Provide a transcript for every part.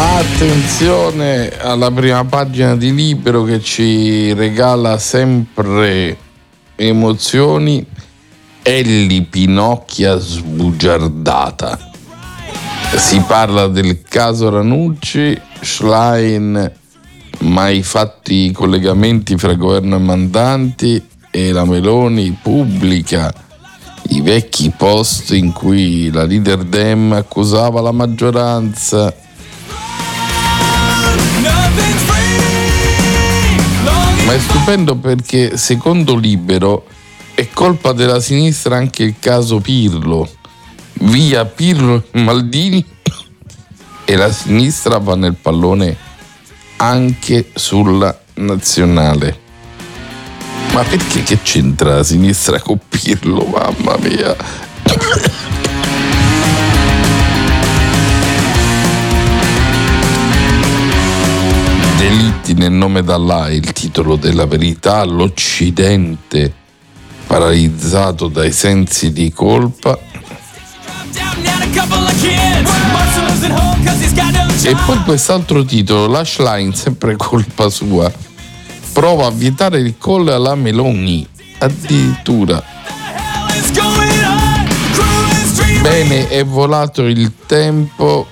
Attenzione alla prima pagina di Libero che ci regala sempre emozioni. Elli Pinocchia sbugiardata. Si parla del caso Ranucci, Schlein mai fatti collegamenti fra governo e mandanti, e la Meloni pubblica i vecchi post in cui la leader Dem accusava la maggioranza. Ma è stupendo perché secondo Libero è colpa della sinistra anche il caso Pirlo. Via Pirlo e Maldini e la sinistra va nel pallone anche sulla nazionale. Ma perché, che c'entra la sinistra con Pirlo? Mamma mia. Delitti nel nome d'Allah è il titolo della Verità. L'Occidente paralizzato dai sensi di colpa. E poi quest'altro titolo, la Schlein, sempre colpa sua, prova a vietare il colle alla Meloni, addirittura. Bene, è volato il tempo.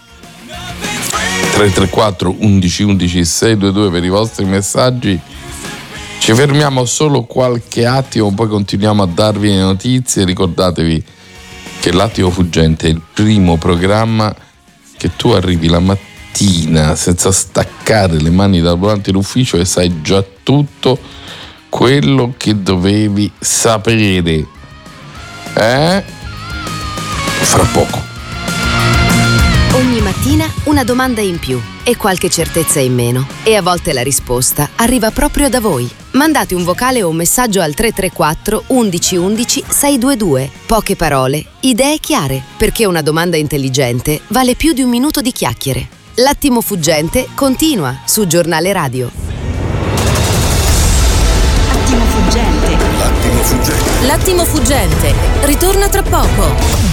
334 11 11 622 per i vostri messaggi. Ci fermiamo solo qualche attimo, poi continuiamo a darvi le notizie. Ricordatevi che l'Attimo Fuggente è il primo programma che tu arrivi la mattina senza staccare le mani dal volante d'ufficio e sai già tutto quello che dovevi sapere. Fra poco. Ogni mattina una domanda in più e qualche certezza in meno, e a volte la risposta arriva proprio da voi. Mandate un vocale o un messaggio al 334 11 11 622. Poche parole, idee chiare, perché una domanda intelligente vale più di un minuto di chiacchiere. L'Attimo Fuggente continua su Giornale Radio. Attimo Fuggente. L'attimo fuggente. L'attimo Fuggente ritorna tra poco.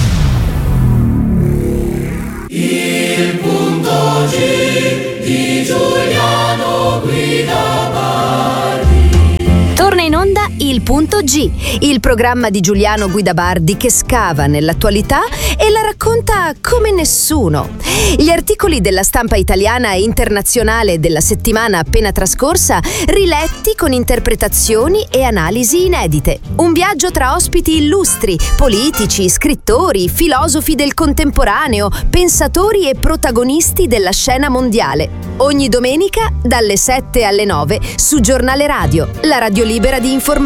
Il punto G di Giuliano Guida Bardi. Torna in onda Il Punto G, il programma di Giuliano Guida Bardi che scava nell'attualità e la racconta come nessuno. Gli articoli della stampa italiana e internazionale della settimana appena trascorsa, riletti con interpretazioni e analisi inedite. Un viaggio tra ospiti illustri, politici, scrittori, filosofi del contemporaneo, pensatori e protagonisti della scena mondiale. Ogni domenica dalle 7 alle 9 su Giornale Radio, la radio libera di informare.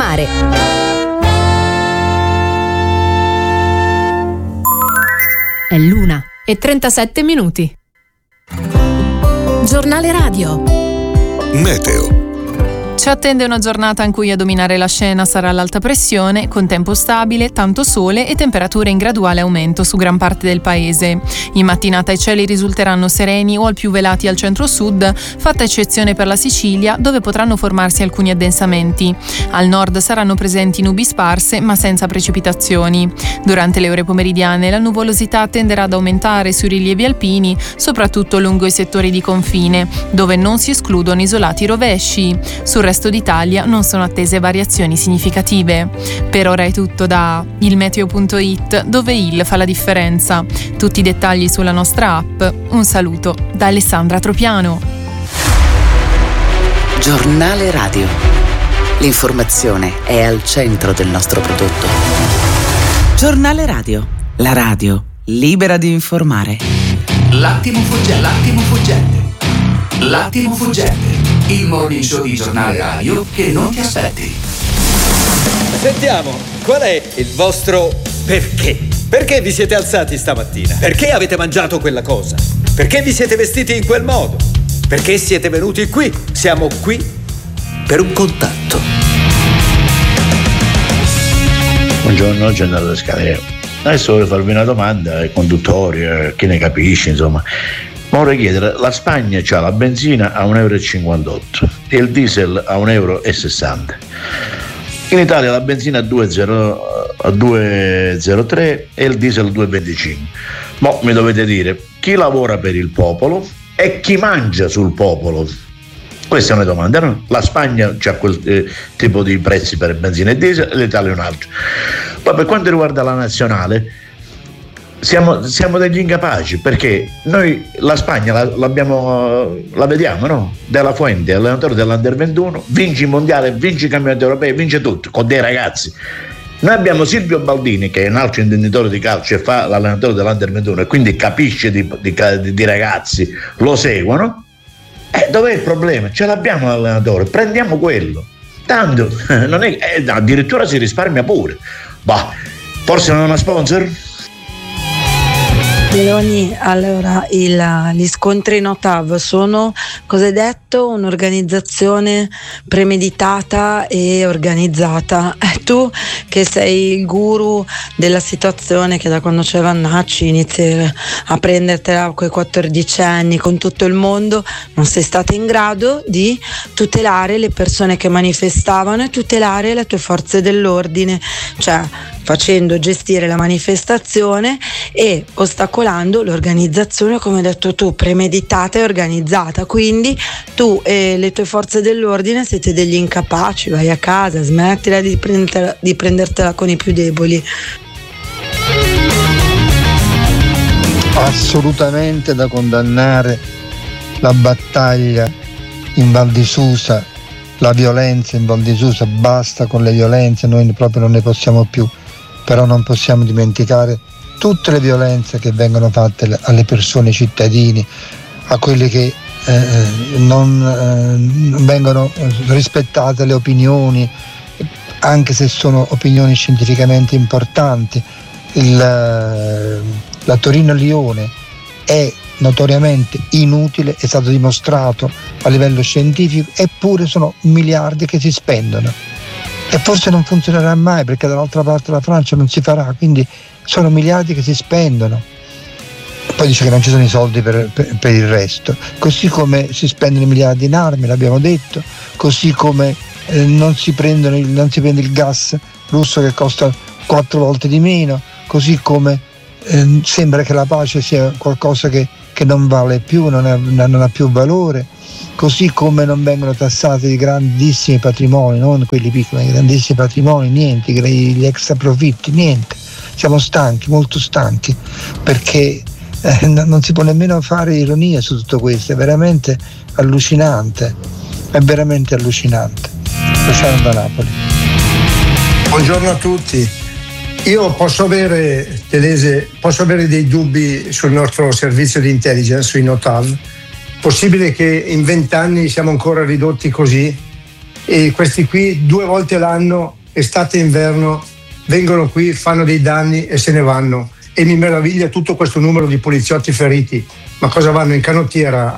È l'1:37. Giornale Radio. Meteo. Ci attende una giornata in cui a dominare la scena sarà l'alta pressione, con tempo stabile, tanto sole e temperature in graduale aumento su gran parte del paese. In mattinata i cieli risulteranno sereni o al più velati al centro-sud, fatta eccezione per la Sicilia, dove potranno formarsi alcuni addensamenti. Al nord saranno presenti nubi sparse, ma senza precipitazioni. Durante le ore pomeridiane la nuvolosità tenderà ad aumentare sui rilievi alpini, soprattutto lungo i settori di confine, dove non si escludono isolati rovesci. Sul resto d'Italia non sono attese variazioni significative. Per ora è tutto da ilmeteo.it, dove il fa la differenza. Tutti i dettagli sulla nostra app. Un saluto da Alessandra Tropiano. Giornale Radio. L'informazione è al centro del nostro prodotto. Giornale Radio. La radio libera di informare. L'attimo fuggente. L'attimo fuggente. L'attimo fuggente. Il morning show di Giornale Radio che non ti aspetti. Sentiamo, qual è il vostro perché? Perché vi siete alzati stamattina? Perché avete mangiato quella cosa? Perché vi siete vestiti in quel modo? Perché siete venuti qui? Siamo qui per un contatto. Buongiorno, Giornale Scaleo. Adesso voglio farvi una domanda ai conduttori, chi ne capisce, insomma. Ma vorrei chiedere, la Spagna ha la benzina a 1,58 € e il diesel a 1,60 €. In Italia la benzina a 2,03 e il diesel a 2,25. Mo mi dovete dire chi lavora per il popolo E chi mangia sul popolo? Questa è una domanda, no? La Spagna ha quel tipo di prezzi per benzina e diesel, l'Italia un altro. Poi per quanto riguarda la nazionale, siamo degli incapaci, perché noi la Spagna la vediamo, no? Della Fuente, allenatore dell'Under 21, vince il mondiale, vince i campionati europei, vince tutto con dei ragazzi. Noi abbiamo Silvio Baldini, che è un altro intenditore di calcio e fa l'allenatore dell'Under 21 e quindi capisce di ragazzi, lo seguono. Dov'è il problema? Ce l'abbiamo l'allenatore, prendiamo quello. Tanto non è, addirittura si risparmia pure. Bah, forse non è una sponsor? Meloni, allora gli scontri in OTAV sono, cosa hai detto, un'organizzazione premeditata e organizzata. Tu che sei il guru della situazione, che da quando c'è Vannacci inizi a prendertela coi 14 anni con tutto il mondo, non sei stata in grado di tutelare le persone che manifestavano e tutelare le tue forze dell'ordine, cioè facendo gestire la manifestazione e ostacolando l'organizzazione, come hai detto tu, premeditata e organizzata. Quindi tu e le tue forze dell'ordine siete degli incapaci, vai a casa, smettila di prendertela con i più deboli. Assolutamente da condannare la battaglia in Val di Susa, la violenza in Val di Susa, basta con le violenze, noi proprio non ne possiamo più. Però non possiamo dimenticare tutte le violenze che vengono fatte alle persone, ai cittadini, a quelli che non vengono rispettate le opinioni, anche se sono opinioni scientificamente importanti. La Torino-Lione è notoriamente inutile, è stato dimostrato a livello scientifico, eppure sono miliardi che si spendono. E forse non funzionerà mai, perché dall'altra parte la Francia non si farà, quindi sono miliardi che si spendono. Poi dice che non ci sono i soldi per il resto, così come si spendono i miliardi in armi, l'abbiamo detto, così come non si prende il gas russo che costa 4 volte di meno, così come sembra che la pace sia qualcosa che non vale più, non ha più valore. Così come non vengono tassati i grandissimi patrimoni, non quelli piccoli, i grandissimi patrimoni, niente, gli extra profitti, niente. Siamo stanchi, molto stanchi, perché non si può nemmeno fare ironia su tutto questo, è veramente allucinante, Luciano da Napoli. Buongiorno a tutti. Io posso avere dei dubbi sul nostro servizio di intelligence, sui NOTAV. Possibile che in 20 anni siamo ancora ridotti così, e questi qui 2 volte l'anno, estate e inverno, vengono qui, fanno dei danni e se ne vanno, e mi meraviglia tutto questo numero di poliziotti feriti. Ma cosa vanno in canottiera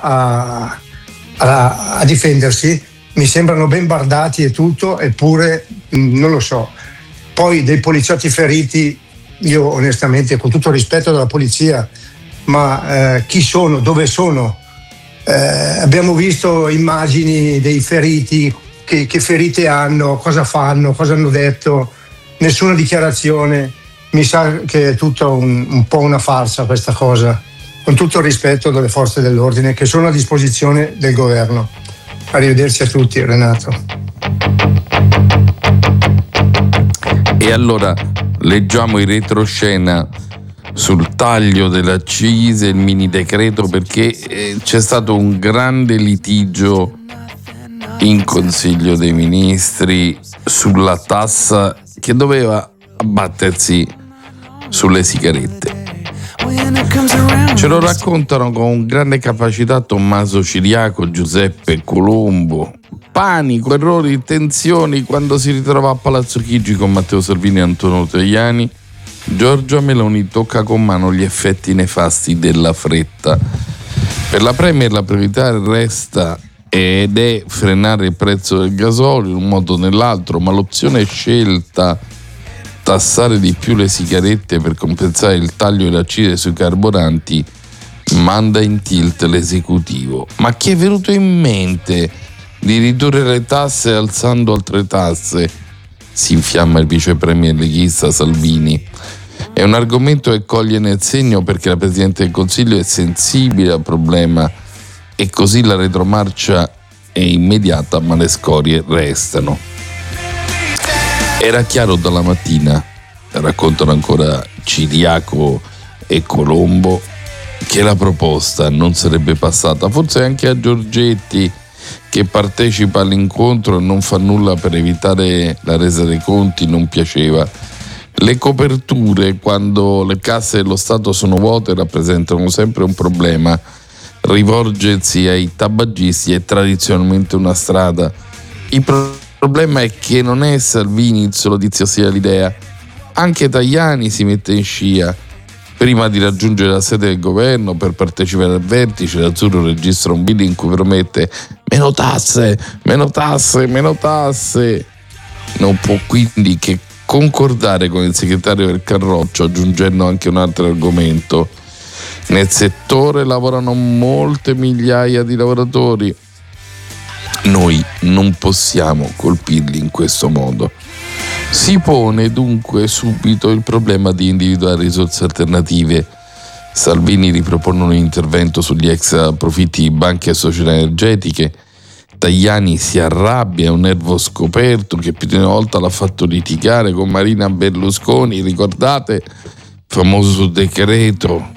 a difendersi? Mi sembrano ben bardati e tutto, eppure non lo so. Poi dei poliziotti feriti, io onestamente, con tutto il rispetto della polizia, ma chi sono, dove sono? Abbiamo visto immagini dei feriti, che ferite hanno, cosa fanno, cosa hanno detto, nessuna dichiarazione. Mi sa che è tutta un po' una farsa questa cosa, con tutto il rispetto delle forze dell'ordine che sono a disposizione del governo. Arrivederci a tutti, Renato. E allora leggiamo in retroscena sul taglio delle accise, il mini decreto, perché c'è stato un grande litigio in Consiglio dei Ministri sulla tassa che doveva abbattersi sulle sigarette. Ce lo raccontano con grande capacità Tommaso Ciriaco, Giuseppe Colombo. Panico, errori, tensioni quando si ritrova a Palazzo Chigi con Matteo Salvini e Antonio Tajani. Giorgia Meloni tocca con mano gli effetti nefasti della fretta. Per la Premier la priorità resta ed è frenare il prezzo del gasolio in un modo o nell'altro, ma l'opzione scelta, tassare di più le sigarette per compensare il taglio delle accise sui carburanti, manda in tilt l'esecutivo. Ma chi è venuto in mente di ridurre le tasse alzando altre tasse? Si infiamma il vice premier leghista Salvini. È un argomento che coglie nel segno perché la Presidente del Consiglio è sensibile al problema e così la retromarcia è immediata, ma le scorie restano. Era chiaro dalla mattina, raccontano ancora Ciriaco e Colombo, che la proposta non sarebbe passata. Forse anche a Giorgetti, che partecipa all'incontro e non fa nulla per evitare la resa dei conti, non piaceva. Le coperture, quando le casse dello Stato sono vuote, rappresentano sempre un problema. Rivolgersi ai tabagisti è tradizionalmente una strada. Il problema è che non è Salvini il solo tizio sia l'idea. Anche Tajani si mette in scia. Prima di raggiungere la sede del governo per partecipare al vertice, l'Azzurro registra un video in cui promette meno tasse, meno tasse, meno tasse. Non può quindi che concordare con il segretario del Carroccio, aggiungendo anche un altro argomento. Nel settore lavorano molte migliaia di lavoratori. Noi non possiamo colpirli in questo modo. Si pone dunque subito il problema di individuare risorse alternative. Salvini ripropone un intervento sugli ex profitti di banche e società energetiche. Tajani si arrabbia, è un nervo scoperto che più di una volta l'ha fatto litigare con Marina Berlusconi, ricordate? Famoso decreto.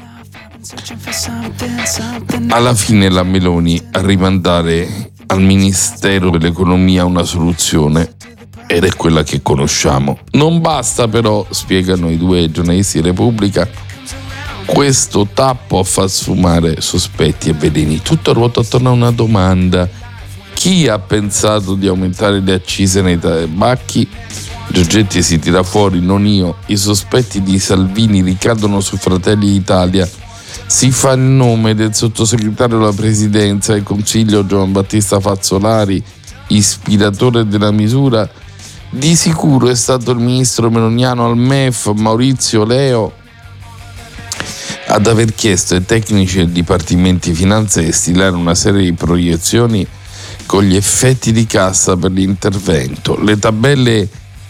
Alla fine la Meloni a rimandare al Ministero dell'Economia una soluzione, ed è quella che conosciamo. Non basta però, spiegano i due giornalisti di Repubblica, questo tappo a far sfumare sospetti e veleni. Tutto ruota attorno a una domanda: chi ha pensato di aumentare le accise nei tabacchi? Giorgetti si tira fuori, non io. I sospetti di Salvini ricadono su Fratelli d'Italia. Si fa il nome del sottosegretario alla presidenza del Consiglio Giovan Battista Fazzolari, ispiratore della misura. Di sicuro è stato il ministro meloniano al MEF Maurizio Leo ad aver chiesto ai tecnici del Dipartimento di Finanza di stilare una serie di proiezioni con gli effetti di cassa per l'intervento. Le tabelle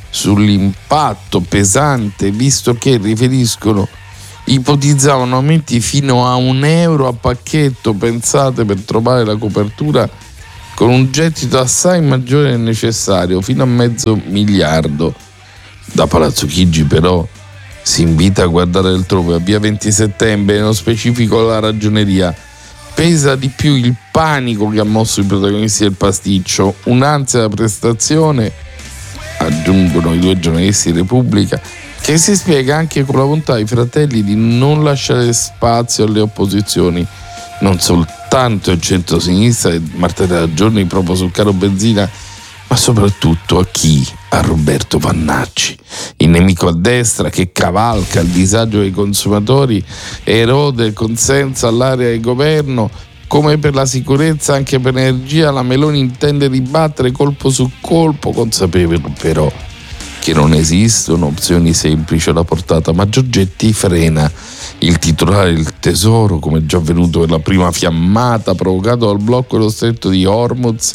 sull'impatto pesante, visto che riferiscono, ipotizzavano aumenti fino a €1 a pacchetto, pensate, per trovare la copertura, con un gettito assai maggiore del necessario, fino a $0,5 miliardo. Da Palazzo Chigi però si invita a guardare altrove. A via 20 settembre, nello specifico la Ragioneria, pesa di più il panico che ha mosso i protagonisti del pasticcio, un'ansia da prestazione, aggiungono i due giornalisti di Repubblica, che si spiega anche con la volontà dei fratelli di non lasciare spazio alle opposizioni, non soltanto il centro-sinistra e martedì a giorni proprio sul caro benzina, ma soprattutto a chi? A Roberto Vannacci, il nemico a destra che cavalca il disagio dei consumatori e erode il consenso all'area di governo. Come per la sicurezza, anche per l'energia, la Meloni intende ribattere colpo su colpo, consapevole però che non esistono opzioni semplici alla portata, ma Giorgetti frena. Il titolare del Tesoro, come già avvenuto per la prima fiammata provocato dal blocco dello stretto di Hormuz,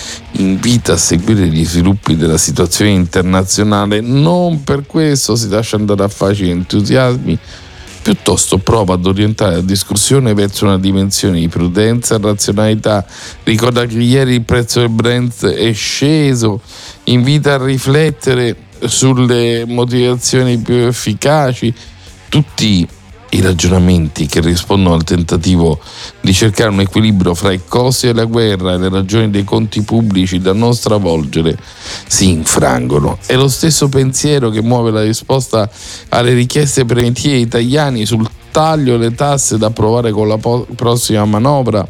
invita a seguire gli sviluppi della situazione internazionale. Non per questo si lascia andare a facili entusiasmi, piuttosto prova ad orientare la discussione verso una dimensione di prudenza e razionalità. Ricorda che ieri il prezzo del Brent è sceso, invita a riflettere sulle motivazioni più efficaci, tutti i ragionamenti che rispondono al tentativo di cercare un equilibrio fra i costi della guerra e le ragioni dei conti pubblici da non stravolgere si infrangono. È lo stesso pensiero che muove la risposta alle richieste preventive italiane sul taglio delle tasse da approvare con la prossima manovra.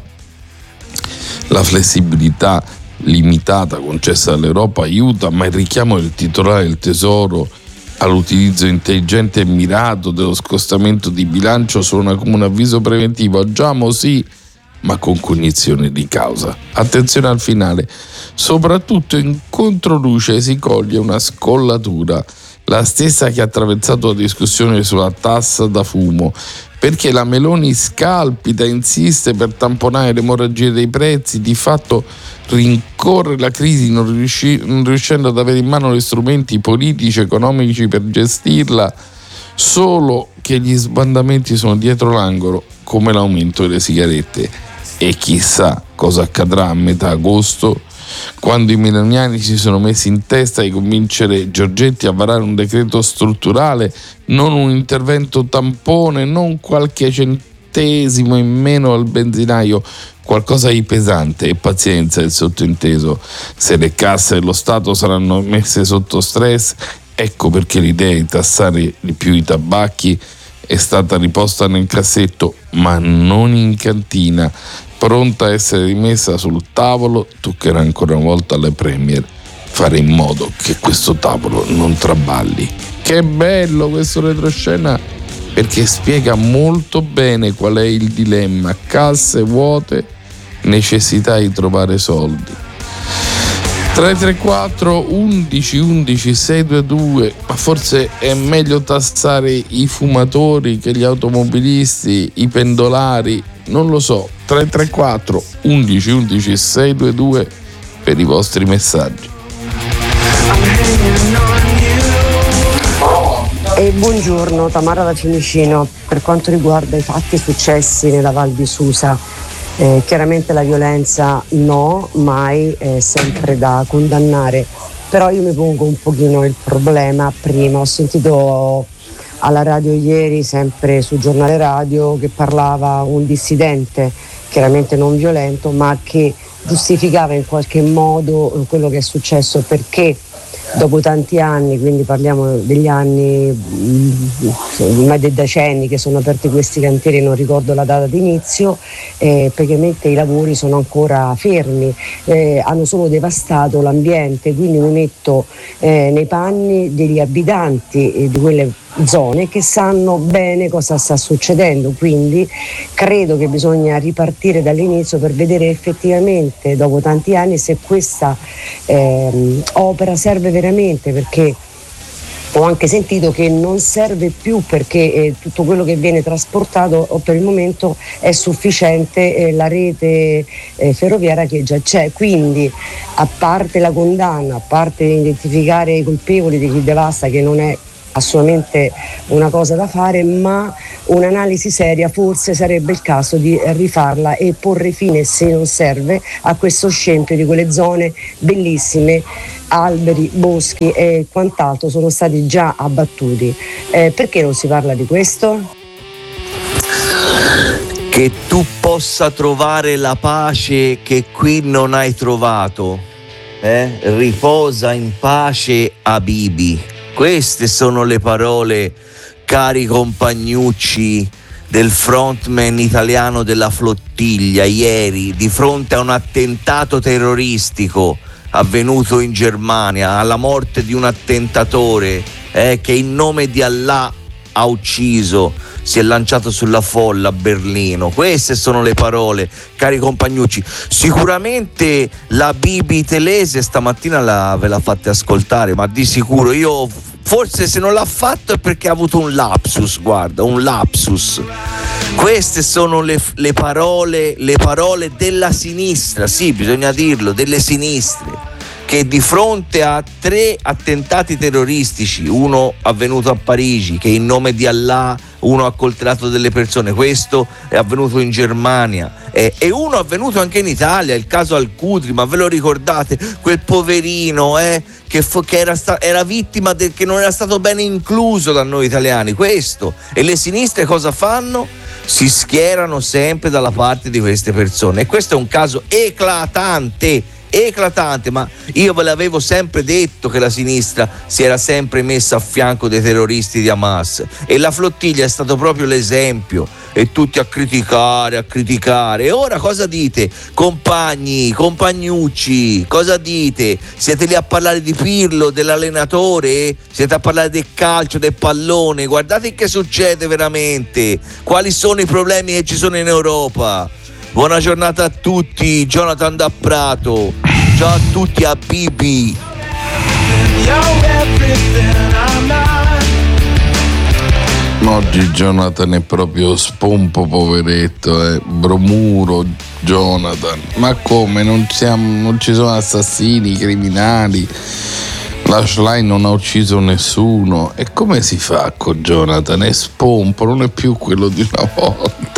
La flessibilità limitata concessa dall'Europa aiuta, ma il richiamo del titolare del Tesoro all'utilizzo intelligente e mirato dello scostamento di bilancio suona come un avviso preventivo. Agiamo sì, ma con cognizione di causa. Attenzione al finale, soprattutto in controluce si coglie una scollatura, la stessa che ha attraversato la discussione sulla tassa da fumo, perché la Meloni scalpita, insiste per tamponare l'emorragia dei prezzi, di fatto rincorre la crisi non riuscendo ad avere in mano gli strumenti politici e economici per gestirla, solo che gli sbandamenti sono dietro l'angolo, come l'aumento delle sigarette. E chissà cosa accadrà a metà agosto, quando i meloniani si sono messi in testa di convincere Giorgetti a varare un decreto strutturale, non un intervento tampone, non qualche centesimo in meno al benzinaio, qualcosa di pesante. E pazienza, il sottointeso: se le casse dello Stato saranno messe sotto stress, ecco perché l'idea di tassare di più i tabacchi è stata riposta nel cassetto, ma non in cantina, pronta a essere rimessa sul tavolo. Toccherà ancora una volta alle Premier fare in modo che questo tavolo non traballi. Che bello questo retroscena, perché spiega molto bene qual è il dilemma: casse vuote, necessità di trovare soldi. 334 11 11 622, ma forse è meglio tassare i fumatori che gli automobilisti, i pendolari, non lo so. 334 11 11 622 per i vostri messaggi. E buongiorno, Tamara da Fiumicino. Per quanto riguarda i fatti successi nella Val di Susa, chiaramente la violenza no, mai, è sempre da condannare, però io mi pongo un pochino il problema. Prima ho sentito alla radio ieri, sempre sul giornale radio, che parlava un dissidente, chiaramente non violento, ma che giustificava in qualche modo quello che è successo, perché dopo tanti anni, quindi parliamo degli anni, ormai dei decenni che sono aperti questi cantieri, non ricordo la data d'inizio, praticamente i lavori sono ancora fermi, hanno solo devastato l'ambiente. Quindi mi metto nei panni degli abitanti di quelle zone che sanno bene cosa sta succedendo, quindi credo che bisogna ripartire dall'inizio per vedere effettivamente dopo tanti anni se questa opera serve veramente, perché ho anche sentito che non serve più, perché tutto quello che viene trasportato per il momento è sufficiente, la rete ferroviaria che già c'è. Quindi, a parte la condanna, a parte identificare i colpevoli di chi devasta, che non è assolutamente una cosa da fare, ma un'analisi seria forse sarebbe il caso di rifarla e porre fine, se non serve, a questo scempio di quelle zone bellissime, alberi, boschi e quant'altro sono stati già abbattuti. Perché non si parla di questo? Che tu possa trovare la pace che qui non hai trovato, riposa in pace, Habibi. Queste sono le parole, cari compagnucci, del frontman italiano della flottiglia ieri di fronte a un attentato terroristico avvenuto in Germania, alla morte di un attentatore che in nome di Allah ha ucciso, si è lanciato sulla folla a Berlino. Queste sono le parole, cari compagnucci. Sicuramente la Bibi Telese stamattina ve l'ha fatta ascoltare, ma di sicuro, io forse se non l'ha fatto è perché ha avuto un lapsus, guarda, un lapsus. Queste sono le parole della sinistra, sì, bisogna dirlo, delle sinistre, che di fronte a 3 attentati terroristici, uno avvenuto a Parigi, che in nome di Allah uno ha accoltellato delle persone, questo è avvenuto in Germania, e uno avvenuto anche in Italia, il caso Al-Qudri, ma ve lo ricordate? Quel poverino che era vittima che non era stato bene incluso da noi italiani, questo. E le sinistre cosa fanno? Si schierano sempre dalla parte di queste persone, e questo è un caso eclatante, ma io ve l'avevo sempre detto che la sinistra si era sempre messa a fianco dei terroristi di Hamas, e la flottiglia è stato proprio l'esempio, e tutti a criticare. E ora cosa dite, compagnucci, cosa dite? Siete lì a parlare di Pirlo, dell'allenatore? Siete a parlare del calcio, del pallone? Guardate che succede veramente, quali sono i problemi che ci sono in Europa. Buona giornata a tutti, Jonathan da Prato. Ciao a tutti, a Bibi. Oggi Jonathan è proprio spompo, poveretto, bromuro Jonathan. Ma come? Non ci sono assassini, criminali? La Schlein non ha ucciso nessuno. E come si fa con Jonathan? È spompo, non è più quello di una volta.